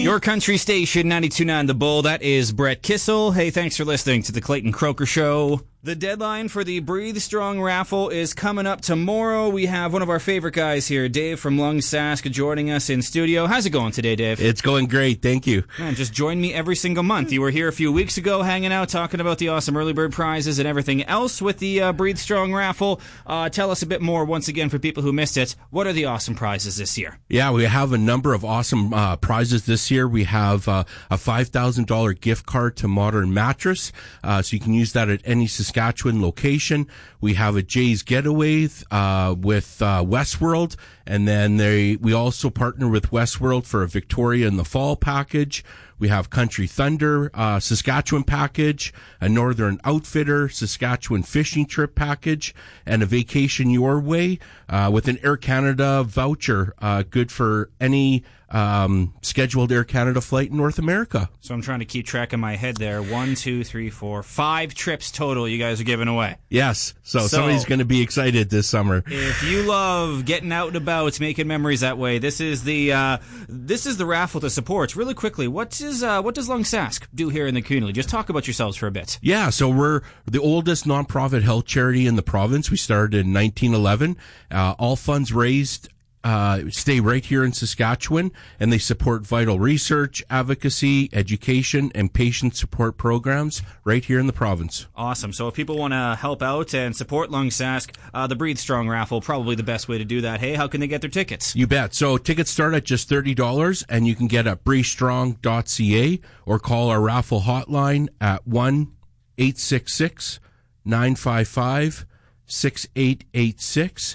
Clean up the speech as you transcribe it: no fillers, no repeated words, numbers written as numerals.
Your country station, 92.9 The Bull. That is Brett Kissel. Hey, thanks for listening to the Clayton Croker Show. The deadline for the Breathe Strong raffle is coming up tomorrow. We have one of our favorite guys here, Dave from Lungsask, joining us in studio. How's it going today, Dave? It's going great, thank you. Man, just join me every single month. You were here a few weeks ago hanging out, talking about the awesome early bird prizes and everything else with the Breathe Strong raffle. Tell us a bit more, once again, for people who missed it. What are the awesome prizes this year? Yeah, we have a number of awesome prizes this year. We have a $5,000 gift card to Modern Mattress, so you can use that at any Saskatchewan location. We have a Jay's Getaway with Westworld, and then we also partner with Westworld for a Victoria in the Fall package. We have Country Thunder Saskatchewan package, a Northern Outfitter Saskatchewan fishing trip package, and a Vacation Your Way with an Air Canada voucher, good for any scheduled Air Canada flight in North America. So I'm trying to keep track in my head there. 1, 2, 3, 4, 5 trips total you guys are giving away. Yes. So somebody's going to be excited this summer. If you love getting out and about, making memories that way, this is the raffle to support. Really quickly, what does Lungsask do here in the community? Just talk about yourselves for a bit. Yeah, so we're the oldest nonprofit health charity in the province. We started in 1911. All funds raised stay right here in Saskatchewan, and they support vital research, advocacy, education, and patient support programs right here in the province. Awesome. So if people want to help out and support Lungsask, the Breathe Strong raffle, probably the best way to do that. Hey, how can they get their tickets? You bet. So tickets start at just $30, and you can get at breathestrong.ca or call our raffle hotline at 1-866-955-6886.